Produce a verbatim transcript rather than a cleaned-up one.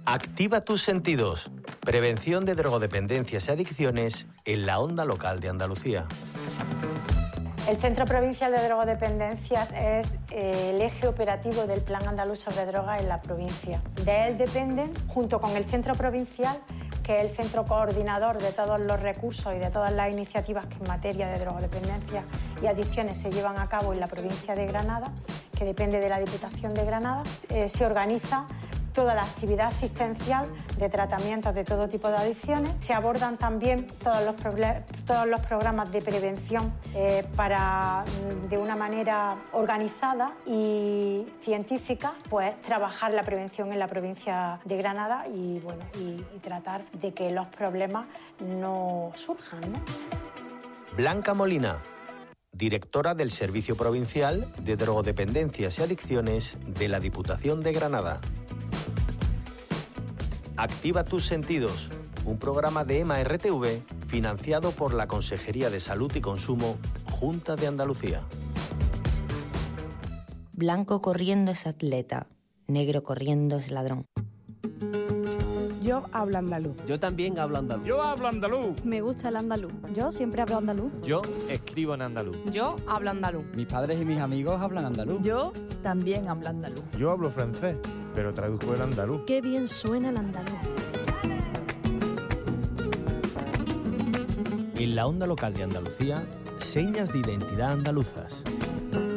Activa tus sentidos. Prevención de drogodependencias y adicciones en la onda local de Andalucía. El Centro Provincial de Drogodependencias es eh, el eje operativo del Plan Andaluz sobre Drogas en la provincia. De él dependen, junto con el Centro Provincial, que es el centro coordinador de todos los recursos y de todas las iniciativas que en materia de drogodependencia y adicciones se llevan a cabo en la provincia de Granada, que depende de la Diputación de Granada, eh, se organiza toda la actividad asistencial de tratamientos de todo tipo de adicciones. Se abordan también todos los, todos los programas de prevención eh, para, de una manera organizada y científica, pues trabajar la prevención en la provincia de Granada y, bueno, y, y tratar de que los problemas no surjan, ¿no? Blanca Molina, directora del Servicio Provincial de Drogodependencias y Adicciones de la Diputación de Granada. Activa tus sentidos, un programa de EMA R T V financiado por la Consejería de Salud y Consumo, Junta de Andalucía. Blanco corriendo es atleta, negro corriendo es ladrón. Yo hablo andaluz. Yo también hablo andaluz. Yo hablo andaluz. Me gusta el andaluz. Yo siempre hablo andaluz. Yo escribo en andaluz. Yo hablo andaluz. Mis padres y mis amigos hablan andaluz. Yo también hablo andaluz. Yo hablo francés, pero traduzco el andaluz. Qué bien suena el andaluz. En la onda local de Andalucía, señas de identidad andaluzas.